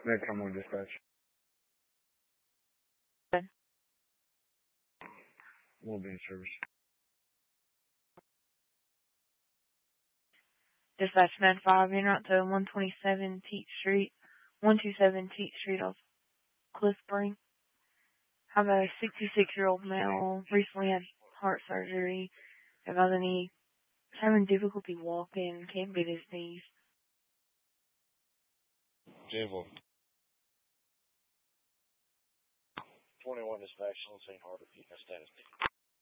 Medcom 1 dispatch. We'll be in service. Dispatch Med 5, en route to 127 Teach Street, 127 Teach Street off Cliff Spring. Have a 66-year-old male, recently had heart surgery, about the knee, having difficulty walking, can't bend his knees. J-Wolf. 21 dispatch on St. Heart, status.